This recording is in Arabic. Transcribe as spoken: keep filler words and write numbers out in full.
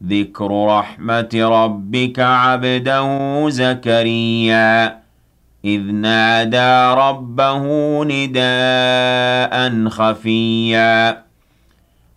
ذكر رحمة ربك عبده زكريا إذ نادى ربه نداء خفيا